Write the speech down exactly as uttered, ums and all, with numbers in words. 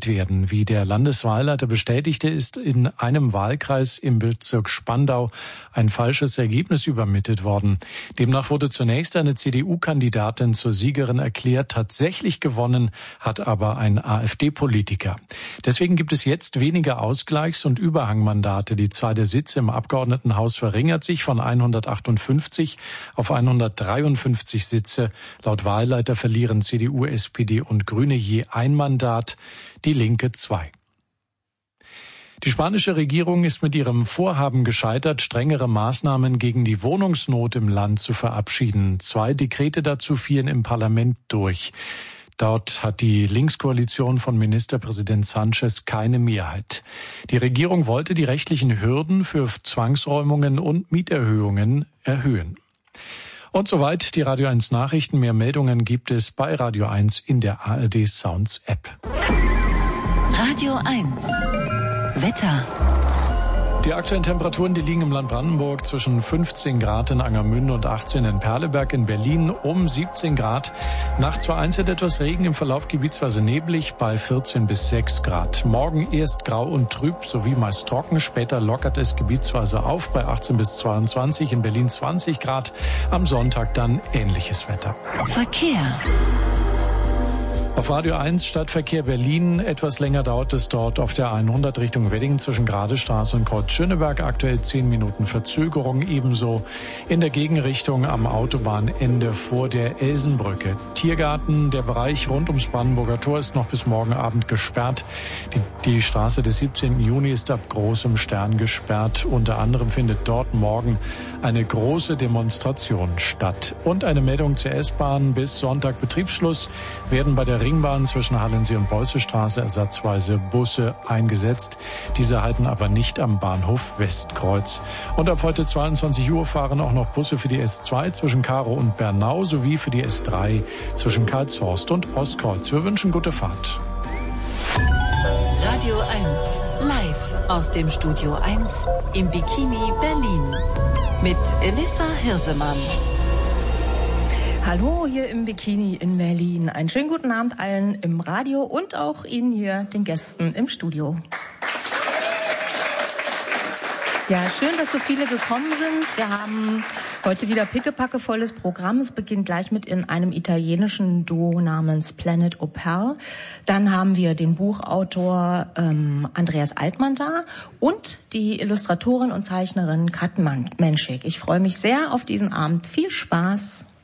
gewählt werden. Wie der Landeswahlleiter bestätigte, ist in einem Wahlkreis im Bezirk Spandau ein falsches Ergebnis übermittelt worden. Demnach wurde zunächst eine C D U-Kandidatin zur Siegerin erklärt. Tatsächlich gewonnen hat aber ein AfD-Politiker. Deswegen gibt es jetzt weniger Ausgleichs- und Überhangmandate. Die Zahl der Sitze im Abgeordnetenhaus verringert sich von hundertachtundfünfzig auf hundertdreiundfünfzig Sitze. Laut Wahlleiter verlieren C D U, S P D und Grüne je ein Mandat, die Linke zwei. Die spanische Regierung ist mit ihrem Vorhaben gescheitert, strengere Maßnahmen gegen die Wohnungsnot im Land zu verabschieden. Zwei Dekrete dazu fielen im Parlament durch. Dort hat die Linkskoalition von Ministerpräsident Sanchez keine Mehrheit. Die Regierung wollte die rechtlichen Hürden für Zwangsräumungen und Mieterhöhungen erhöhen. Und soweit die Radio eins Nachrichten. Mehr Meldungen gibt es bei Radio eins in der A R D Sounds App. Radio eins Wetter. Die aktuellen Temperaturen, die liegen im Land Brandenburg zwischen fünfzehn Grad in Angermünde und achtzehn in Perleberg, in Berlin um siebzehn Grad. Nachts vereinzelt etwas Regen, im Verlauf gebietsweise neblig bei vierzehn bis sechs Grad. Morgen erst grau und trüb sowie meist trocken, später lockert es gebietsweise auf bei achtzehn bis zweiundzwanzig, in Berlin zwanzig Grad. Am Sonntag dann ähnliches Wetter. Verkehr. Auf Radio eins Stadtverkehr Berlin. Etwas länger dauert es dort auf der hundert Richtung Wedding zwischen Gradestraße und Kreuz Schöneberg. Aktuell zehn Minuten Verzögerung. Ebenso in der Gegenrichtung am Autobahnende vor der Elsenbrücke. Tiergarten, der Bereich rund ums Brandenburger Tor ist noch bis morgen Abend gesperrt. Die, die Straße des siebzehnten Juni ist ab großem Stern gesperrt. Unter anderem findet dort morgen eine große Demonstration statt. Und eine Meldung zur S-Bahn. Bis Sonntag Betriebsschluss werden bei der Ringbahn zwischen Hallensee und Beussestraße ersatzweise Busse eingesetzt. Diese halten aber nicht am Bahnhof Westkreuz. Und ab heute zweiundzwanzig Uhr fahren auch noch Busse für die S zwei zwischen Karow und Bernau sowie für die S drei zwischen Karlshorst und Ostkreuz. Wir wünschen gute Fahrt. Radio eins live aus dem Studio eins im Bikini Berlin mit Elissa Hirsemann. Hallo hier im Bikini in Berlin. Einen schönen guten Abend allen im Radio und auch Ihnen hier, den Gästen im Studio. Ja, schön, dass so viele gekommen sind. Wir haben heute wieder pickepackevolles Programm. Es beginnt gleich mit in einem italienischen Duo namens Planet Au Pair. Dann haben wir den Buchautor ähm, Andreas Altmann da und die Illustratorin und Zeichnerin Kat Menschik. Ich freue mich sehr auf diesen Abend. Viel Spaß!